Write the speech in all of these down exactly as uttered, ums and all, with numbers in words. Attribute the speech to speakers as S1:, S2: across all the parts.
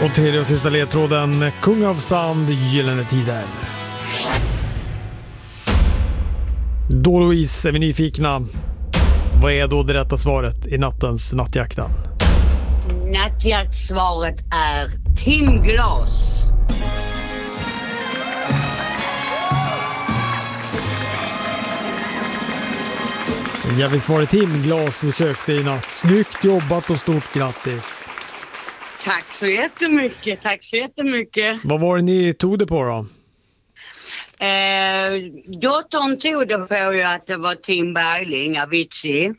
S1: Och tredje och sista ledtråden, Kung av Sand, Gyllene Tider. Då Louise är vi nyfikna. Vad är då det rätta svaret i nattens nattjakten?
S2: Nattjaktsvaret är timglas.
S1: Jag vill svara timglas vi sökte i natt. Snyggt jobbat och stort grattis.
S2: Tack så jättemycket, tack så jättemycket.
S1: Vad var det ni tog det på då?
S2: Eh, dottern tog det på ju att det var Tim Bergling, Avicii.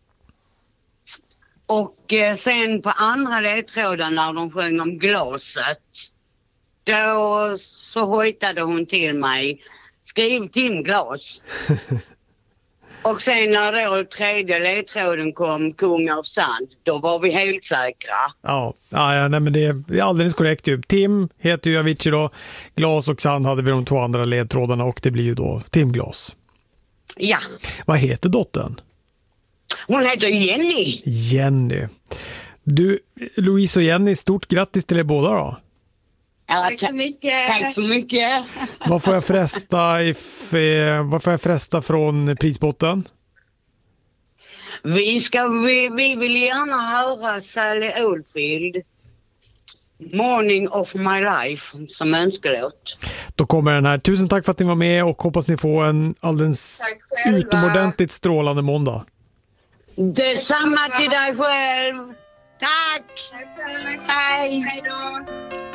S2: Och eh, sen på andra ledtråden när de sjöng om glaset, då så hojtade hon till mig, skriv Tim Glas. Och sen när då tredje ledtråden kom, Kung av Sand, då var vi helt säkra.
S1: Ja, ja nej, men det är alldeles korrekt. Ju. Tim heter ju Avicii då. Glas och Sand hade vi de två andra ledtrådarna och det blir ju då Tim Glas.
S2: Ja.
S1: Vad heter dottern?
S2: Hon heter Jenny.
S1: Jenny. Du, Louise och Jenny, stort grattis till er båda då.
S2: Ja,
S3: Tack så mycket.
S2: Tack så mycket.
S1: Vad får jag fresta, if, eh, vad får jag fresta från prisbotten?
S2: Vi, ska, vi, vi vill gärna höra Sally Oldfield, Morning of My Life, som önskelåt.
S1: Då kommer den här. Tusen tack för att ni var med och hoppas ni får en alldeles utomordentligt strålande måndag.
S2: Detsamma till dig själv. Tack.
S3: Hej då.